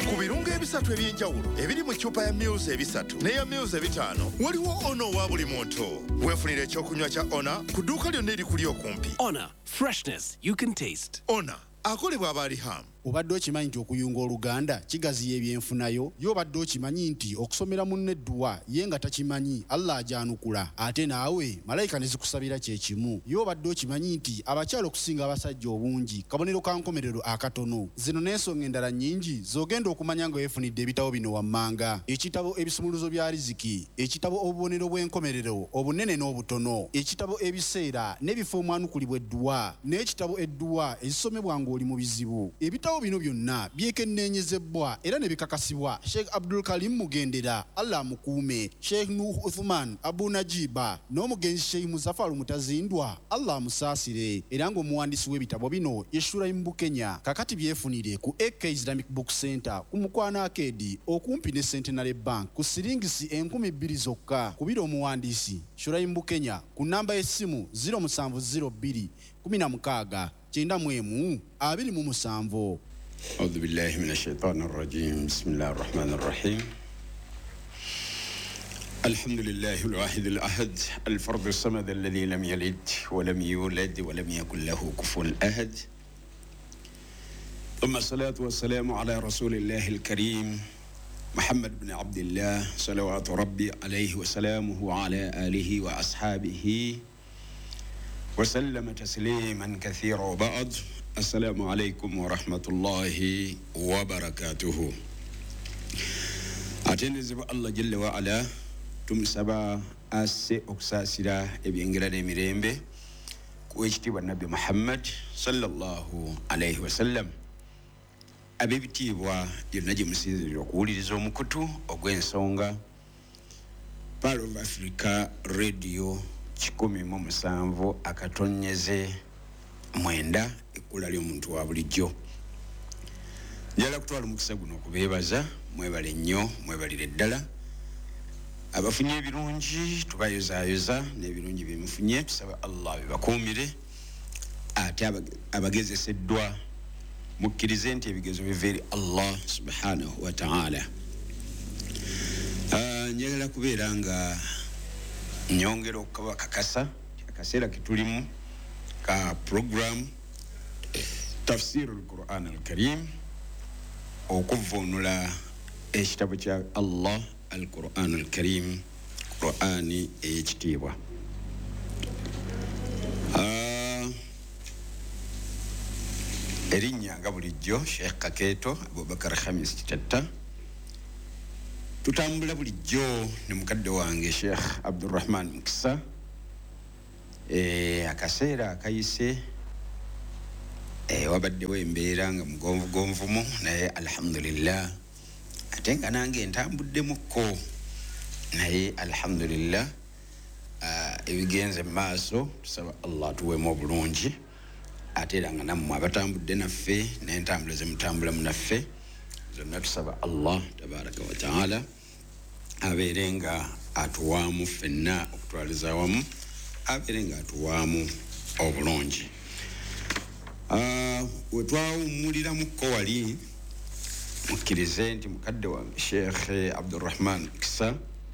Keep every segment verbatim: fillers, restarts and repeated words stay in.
ku birungo ebisatu ebyenjawulo ebiri mu ccupa ya Muse ebisatu n'eya Muse ebitaano waliwo ono wa buli muntu. Weefunira ekyokunywa kya Ona ku dduuka lyonna erikuli okumpi. Ona, freshness you can taste. Ona akolebwa aba Riham. Obadde okimanyi nti okuyunga oluganda kigaziya ebyenfunayo? Yo obadde okimanyi nti okusomera munne edduwa ye nga takimanyi Allah ajanukula ate naawe malayika ne zikusabira kye kimu? Yo obadde okimanyi nti abakyala okusinga abasajja obungi kabonero ka nkomerero akatono? Zino n'ensonga endala nnyingi z'ogenda okumanya nga weefunidde ebitabo bino wammanga: ekitabo ebisumuluzo bya riziki, ekitabo obubonero bw'enkomerero obunene n'obutono, ekitabo ebiseera n'ebifo omwanukulibwa edduwa, n'ekitabo edduwa ezisomebwa ng'oli mu bizibu. Ebitabo bino byonna byekenneenyezebwa era ne bikakasibwa Sheikh Abdul Karim Mugendera, Allah mukuume, Sheikh Nuh Uthman Abu Najiba n'omugenzi Sheikh Muzaffar Mutazindwa, Allah musaasire, era ng'omuwandiisi w'ebitabo bino ye Shuraim Bukenya. Kakati byefunire ku A K Islamic Book Center ku Mukwana Arcade okumpi ne Centenary Bank ku siringisi enkumi bbiri zokka. Kubira omuwandiisi Shuraim Bukenya ku namba y'essimu zero seven zero two kumi na mukaaga kyenda mu emu abiri mu musanvu. أعوذ بالله من الشيطان الرجيم بسم الله الرحمن الرحيم الحمد لله الواحد الأحد الفرد الصمد الذي لم يلد ولم يولد ولم يكن له كفوا أحد ثم الصلاة والسلام على رسول الله الكريم محمد بن عبد الله صلوات ربي عليه وسلامه وعلى آله وأصحابه وسلم تسليما كثيرا. وبعد السلام عليكم ورحمة الله وبركاته. أتنزب الله جل وعلا تمسبا أسي أكساسرا إبينجرا دميريمبي كويشتي والنبي محمد صلى الله عليه وسلم أبيبتي وا ينجي مسيزي يقولي لزوم كتو أغوين سونغا Part of Africa Radio kikumi mu musanvu akatonyeze mwenda ekkula ly'omuntu wa bulijjo. Njala kutwala omukisa guno okubeebaza, mwebale nnyo, mwebalire ddala. Abafunye ebirungi tubayozaayoza n'ebirungi bye mufunye tusaba Allah bibakuumire, ate abagezeseddwa mukkirize nti ebigezo biva eri Allah subhanahu wa ta'ala. Njagala kubeera nga nyongera okubakakasa akaseera ketulimu ka program tafsir al-Quran al-Karim okuvvuunula ekitabo kya Allah al-Quran al-Karim, Qur'ani ey'ekitiibwa. Erinnya nga bulijjo Sheikh Kakeeto Abubakar Khamis Kitatta. Tutambula bulijjo ne mukadde wange Sheikh Abdurrahman Mukisa. Eh akaseera akayise eh wabaddewo embeera nga mugonvugonvumu naye alhamdulillah ate nga nange ntambuddemuko naye alhamdulillah ebigenze maaso tusaba Allah tuweemu obulungi ate era nga nammwe abatambudde naffe n'entambula ze mutambula munaffe zonna tusaba Allah tabaraka wa ta'ala abeere nga atuwaamu ffenna okutwaliza awamu, abeere nga atuwaamu obulungi. We twawummuliramuko wali mukkirize nti mukadde wange Sheikh Abdurrahman Kisa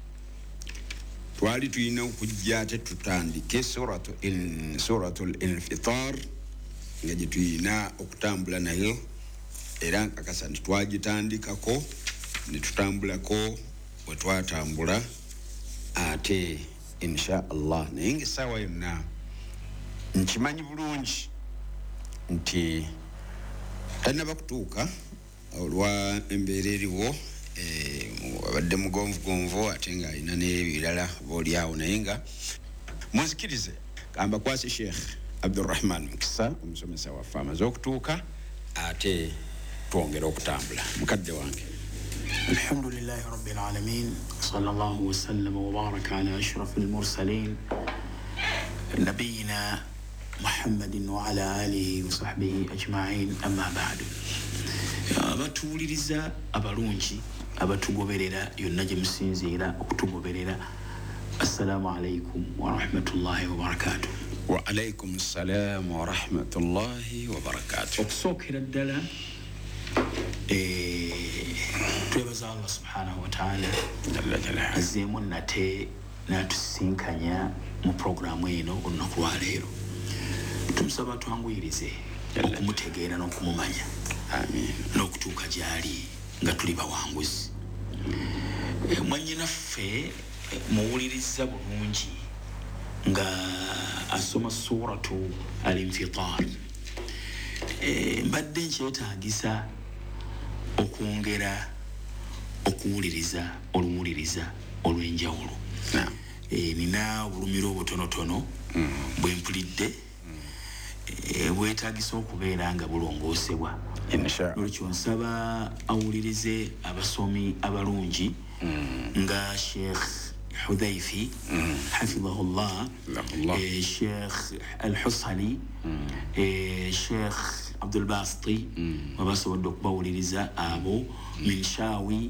twali tulina okujja ate tutandike suratul Infitar nga gye tulina okutambula nayo, era nkakasa nti twagitandikako ne tutambulako we twatambula ate insha Allah. Naye ng'essaawa yonna nkimanyi bulungi nti tannaba kutuuka olwa embeera eriwo abadde mugonvugonvu ate nga alina n'ebirala boolyawo, naye nga munzikirize kamba kwasi Sheikh Abdurrahman Mukisa omusomesa waffe amaze okutuuka ate twongera okutambula. Mukadde wange. Alhamdulillahi rabbil alamin, sallallahu wa sallam wa baraka ala ashrafil mursalin nabiyina Muhammadin wa ala alihi wa sahbihi ajma'in, amma ba'du. Abatuwuliriza abalungi abatugoberera yonna gye musinziira okutugoberera, assalamu alaikum wa rahmatullahi wa barakatuh. Wa alaikum assalam wa rahmatullahi wa barakatuh. Okusookera ddala twebaza Allah subhanahu wa ta'ala azeemu nate n'atusinkanya mu programu eno olunaku lwa leero. Tumusaba twanguyirize okumutegeera n'okumumanya n'okutuuka gy'ali nga tuli bawanguzi. Mwannyinaffe muwuliriza bulungi nga asoma suratu al-Infitar. Mbadde nkyetaagisa okwongera okuwuliriza oluwuliriza olw'enjawulo. Nina obulumiro obutonotono bwe mpulidde bwetaagisa okubeera nga bulongoosebwa. Olwekyo nsaba awulirize abasomi abalungi nga Sheikh Hudhaifi hafidhahullah, Sheikh Al-Husani, Sheikh Abdul Basti wabasobodde okubawuliriza abo, Minshawi,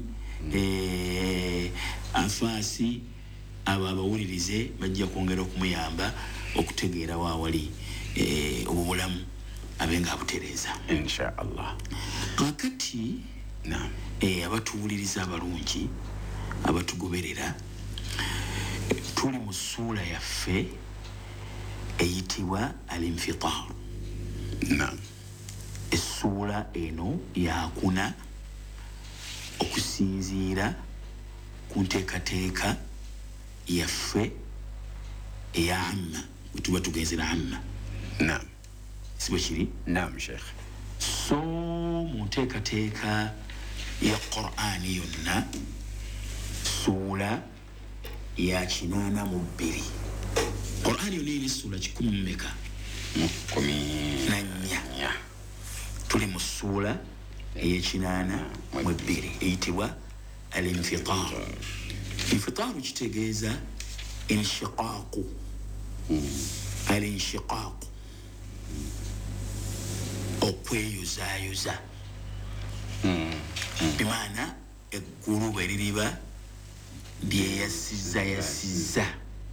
Anfasi, abo abawulirize bajja kwongera okumuyamba okutegeera waawali obubulamu abenga abutereeza insha Allah. Kakati naam abatuwuliriza abalungi abatugoberera tuli mu ssuula yaffe eyitibwa al-Infitar. Naam, essuula eno yakuna okusinziira ku nteekateeka yaffe eya amma tuba tugenzera amma. Naam, sibo kiri? Naam Sheikh. So mu nteekateeka ya Qur'ani yonna ssuula ya kinaana mu bbiri. Qur'ani yonna eri ssuula kikumi mu meka? Mu kkumi na nnya. Tuli mu ssuula ey'ekinaana mu bbiri eyitibwa al-Infitar. Infitaaru kitegeeza inshiqaaqu, al-inshiqaaqu okweyuzaayoza. Bimaana eggulu bwe liriba lyeyasizza yasizza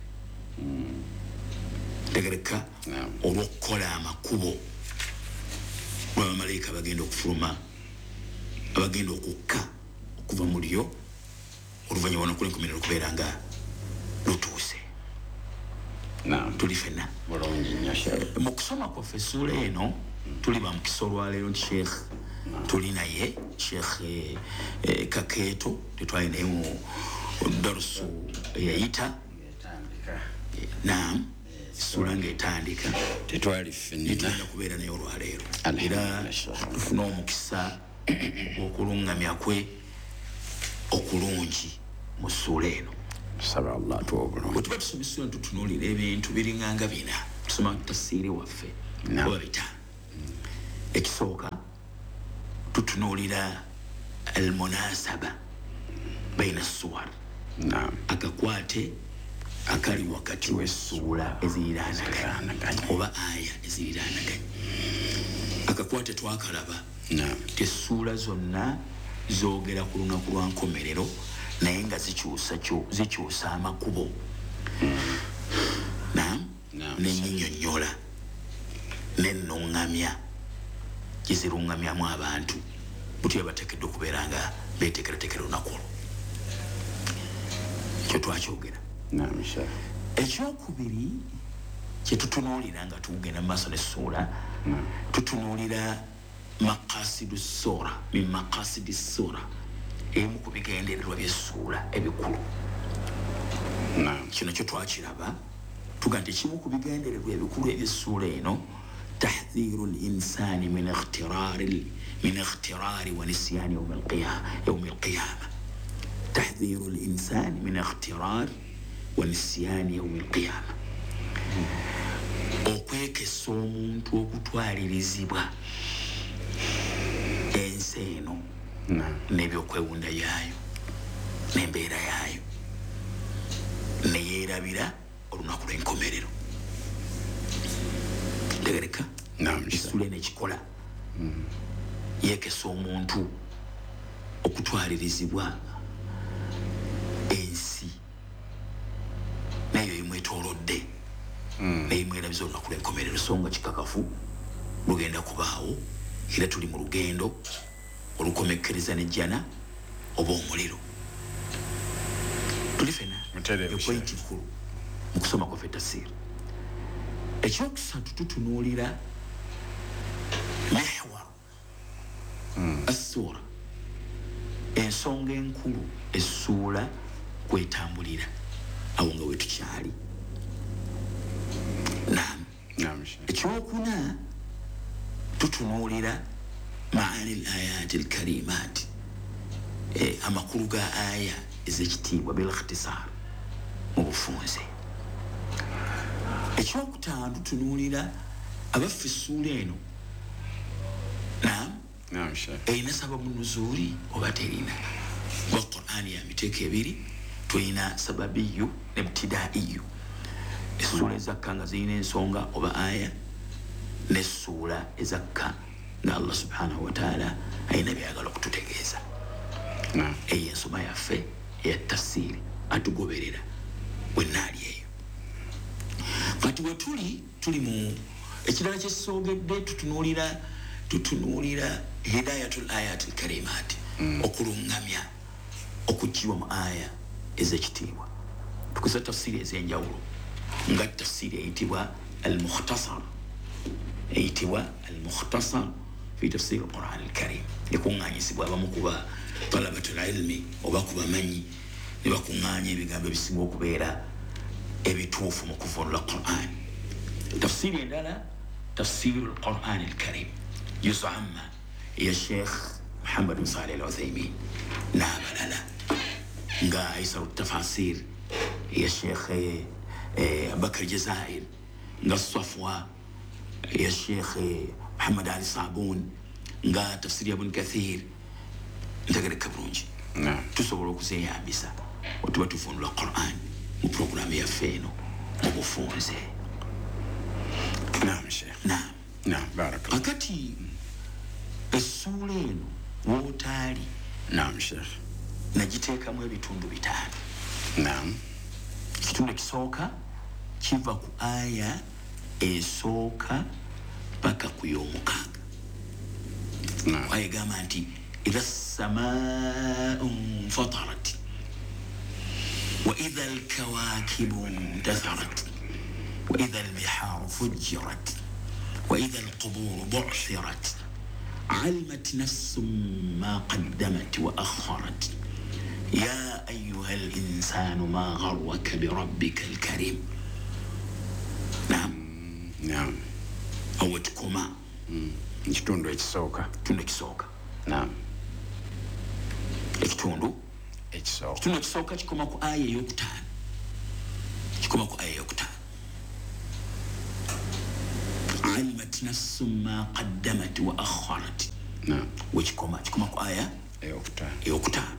tegereka olw'okukola amakubo lw'abamalayika bagenda okufuluma abagenda okukka okuva mu lyo oluvannyuma n'okulenkomerera okubeera nga lutuuse. Tuli ffenna mu kusoma kwaffe essuula eno tuli ba mukisa olwaleero nti Sheikh tuli naye Sheikh Kakeeto tetwali naye mu darusu eyayita. Naam, essuula ng'etandika tetwali ffenna tugenda kubeera naye olwaleero era tufuna omukisa okuluŋŋamya kwe okulungi mu ssuula eno. Tusaba Allah tuwa obulungi. Bwe tuba tusoma essuula tutunuulira ebintu biringanga bina tusoma tafsiiri waffe oba bitaano. Ekisooka tutunuulira al-munasaba baina suwar, akakwate akali wakati w'essuula eziriraanaganya oba aya eziriraanaganya. Akakwate twakalaba nti essuula zonna zoogera ku lunaku lwa nkomerero naye nga zikyusa zikyusa amakubo n'ennyinyonnyola n'ennuŋŋamya giziruŋŋamyamu abantu butyo bateekeddwa okubeera nga beeteekerateekera olunaku olwo. Ekyo twakyogera. Ekyokubiri kye tutunuulira nga tugenda mu maaso n'essuula tutunuulira maqasidu ssuura min maqasidi ssuura, emu ku bigendererwa by'essuula ebikulu. Kino kyo twakiraba tuga nti ekimu ku bigendererwa ebikulu eby'essuula eno tahdhiru al-insani min ikhtirari min ikhtirari wa nisyani yawm al-qiyama yawm al-qiyama. Tahdhiru al-insani min ikhtirari wa nisyani yawm al-qiyama, okwekesa omuntu okutwalirizibwa ensi eno n'ebyokwewunda byayo n'embeera yaayo neyeerabira olunaku lw'enkomerero. Tegereka essuula eno ekikola yeekesa omuntu okutwalirizibwa ensi nayo emwetoolodde n'emwerabiza olunaku lw'enkomerero. So nga kikakafu lugenda kubaawo era tuli mu lugendo olukomekkereza n'ejjana oba omuliro tuli fena epointi nkulu mu kusoma kwaffe tafsiri. Ekyokusatu tutunuulira mihwar assura, ensonga enkulu essuula kwetambulira awo nga wetukyali. Naam. Ekyokuna tutunuulira maani al-ayati al-karimat, amakulu ga aya ez'ekitiibwa bil ikhtisar mu bufunze. Ekyokutaano tutunuulira abaffe essuula eno naam erina sababu nuzuuli oba terina. Wa Qur'ani ya miteeko ebiri, tulina sababiyu ne ibtidaiyu. Essuula ezakka nga zirina ensonga oba aya, n'essuula ezakka nga Allah subhanahu wa ta'ala ayina byagala okututegeeza. Eyo ensoma yaffe eya tafsiri atugoberera wennaali eyo. Kati we tuli tuli mu ekirala kyessoogedde tutunuulira tutunuulira hidayatul ayatil karimat, okulungamya okuggyibwa mu aya ez'ekitiibwa. Tukozesa tafsiri ez'enjawulo nga tafsiri eyitibwa al-mukhtasar, eyitibwa al-mukhtasar fi tafsir al-Qur'an al-Karim, ekuŋŋaanyisibwa abamu kuba talabatul ilmi oba ku bamanyi ne bakuŋŋaanya ebigambo ebisinga okubeera ebituufu mu kuvunula Qur'an. Tafsiri endala tafsir al-Qur'an al-Karim juzu amma ya Sheikh Muhammad bin Salih al-Uthaymin n'abalala nga aisaru tafasir ya Sheikh Abubakar Jazair, nga Safwa ya Sheikh Muhammad Ali Sabun, nga tafsiri ya Ibn Kathir. Ntegereka bulungi tusobola okuzeyambisa otuba tuvunula Qur'an mu programu yaffe eno mu bufunze. Naam Sheikh. Naam. Naam, barakallah. Akati essuula eno wootaali, naam Sheikh, nagiteekamu ebitundu bitaano. Naam. Ekitundu ekisooka kiva ku aya esooka paka ku y'omukaaga. Naam. Aya egamba nti idha as-samaa'u infatarat wa idha al-kawakibu intatharat wa idha al-biharu fujjirat wa idha al-quburu bu'thirat علمت نفس ما قدمت وأخرت يا أيها الإنسان ما غرك بربك الكريم. نعم نعم. أوتكما ekitundu ekisooka. Ekitundu ekisooka. Naam. Ekitundu ekisooka. Ekitundu ekisooka kikoma ku aya ey'okutaano. Kikoma ku aya ey'okutaano. علمت نفس ما قدمت وأخرت. نعم. وكما كما آية eyokutaano. eyokutaano.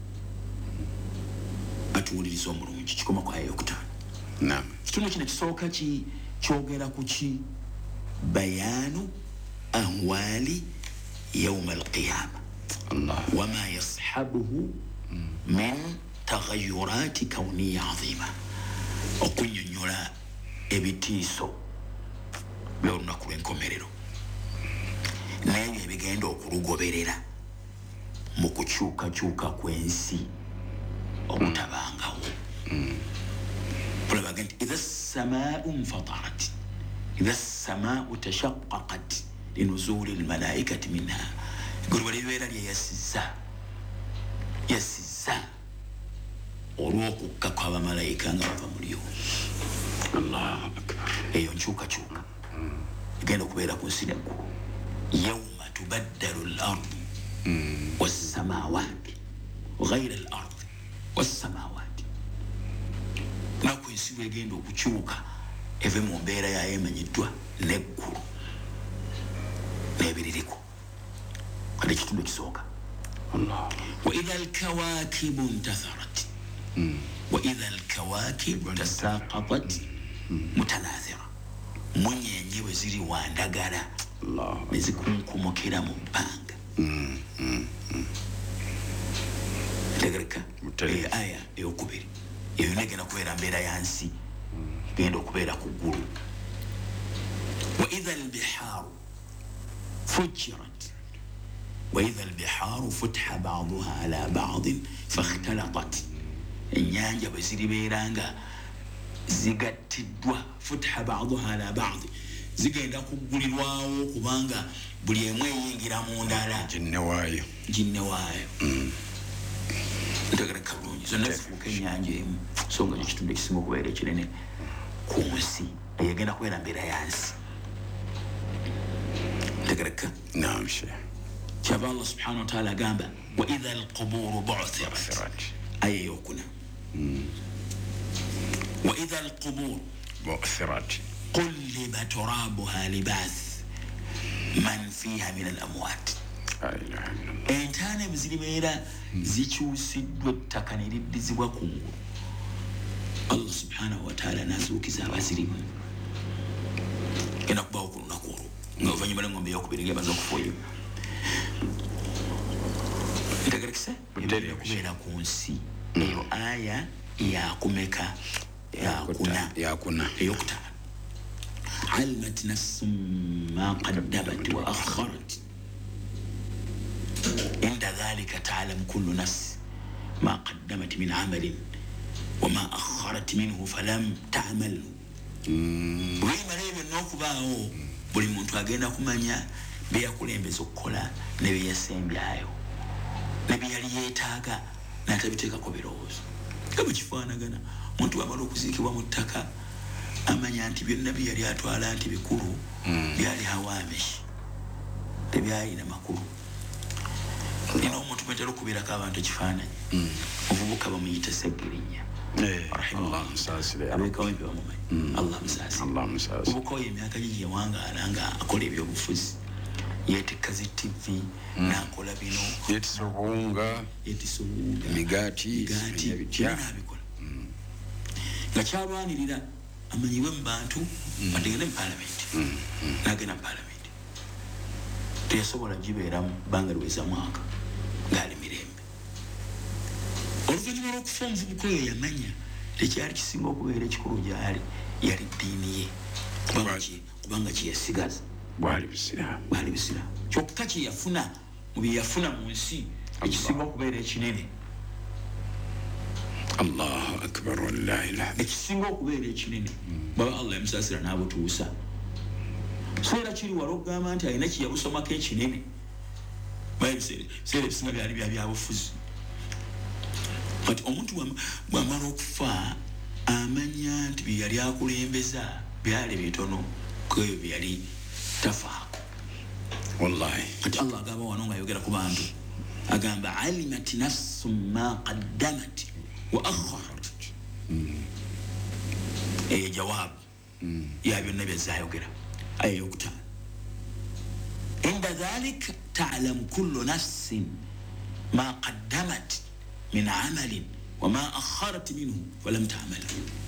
Atuwuliriza omulungi kikoma ku aya eyokutaano. Naam. Ekitundu kino ekisooka ki kyogera ku ki? Bayaanu ahwali yawma al-qiyama wama yashabuhu min taghayyurati kawniya azima, okunnyonnyola ebitiiso by'olunaku lw'enkomerero n'ebyo ebigenda okulugoberera mu kukyukakyuka kw'ensi okutabangawo. Olaba nti idha as-samaa'u infatarat, idha as-samaa'u tashaqqaqat linuzuli al-malaa'ikati minha. Eggulu libeera lyeyasizza yasizza olw'okukka kw'abamalayika nga bava mu lyo. Allahu akbar. Eyo nkyukakyuka egenda okubeera ku nsi neggulu. Yawma tubaddalu al-ardu was-samaawaati ghayra al-ardi was-samaawaati. Naku ensi bw'egenda okukyuka eve mu mbeera yayo emanyiddwa n'eggulu n'ebiririko. Kati ekitundu ekisooka wa idha al-kawaakibu intatharat wa idha al-kawaakibu tasaaqatat mutanathira. Munyenye bwe ziri wandagala ne zikunkumukira mu bbanga. Ntegereka aya eyokubiri eyo negenda kubeera mbeera ya nsi, genda okubeera ku ggulu. Wa idha al-bihaaru fujirat وإذا البحار فتح بعضها على بعض فاختلطت النيانجا بزيري بيرانغا zigattidwa futha ba'daha ala ba'd zigenda kugulirwawo kubanga buli emwe yingira mu ndala jinne waayo jinne waayo ndagara kabunyi zonna zifuuka ennyanja emu songa ekitundu ekisinga okubeera ekinene ku nsi eyagenda kubeera mbeera yansi ndagaraka naam sheikh kyaba Allah subhanahu wa ta'ala agamba wa idha alquburu bu'thirat aya yokuna وإذا القبور بعثرت قلب ترابها لباس من فيها من الأموات entana muziribeera zikyusiddwa ettaka ne liddizibwa kungulu Allah subhanahu wa ta'ala nazuukiza abazirimu genda kubaawo ku lunaku olwo nga oluvannyuma lw'engombe eyokubiri ng'emaze okufuuyo ntegerekese kubeera ku nsi eyo aya yakumeka yakuna yakuna eyokutaano alimat nafsun ma qaddamat wa akharat inda dhalika ta'lam kullu nafs ma qaddamat min amalin wa ma akharat minhu falam ta'mal buli marebe n'okubaawo buli muntu agenda kumanya bye yakulembeza okukola ne bye yasembyayo ne bye yali yeetaaga n'atabiteekako birowoozo kama kifaanagana muntu wamala okuziikibwa mu ttaka amanya nti byonna bye yali atwala nti bikulu byali hawaamishi tebyalina makulu nina omuntu mwetera okubeerako abantu ekifaananyi obuvubuka bamuyita seggerinnya abeekawo ebyo bamumanyi allah musaasire obuka oyo emyaka gigi yawangaala nga akola ebyobufuzi yeetikka zi tivi n'akola bino yeetisa obuwunga yeetisa obuwunga migaati n'abikola nga kyalwanirira amanyiwe mu bantu bategende mu paalamenti n'agenda mu paalamenti teyasobola gibeeramu bbanga liweza mwaka ng'ali mirembe oluvannyuma lw'okufa omuvubuka oyo yamanya tekyali kisinga okubeera ekikulu gyali yali ddiini ye kubanga kyeyasigaza bwali busiraamu bwali busiraamu kyokka kyeyafuna mu bye yafuna mu nsi ekisinga okubeera ekinene allahu akbar wallahi alhamd ekisinga okubeera ekinene baba allah yamusaasira n'abutuusa so era kiri wala okugamba nti alina kiyabusomako ekinene biseera ebisinga byali bya byabufuzi kati omuntu bwamala okufa amanya nti bye yali akulembeza byali bitono kweyo bye yali tafaako wallahi kati allah agamba wano ng'ayogera ku bantu agamba alimat nafsu ma qaddamat wa akharat eyo jawaabu ya byonna byazayogera aya eyokutaano inda dhalika ta'lamu kullu nafsin ma qaddamat min amalin wa ma akharat minhu falam ta'mal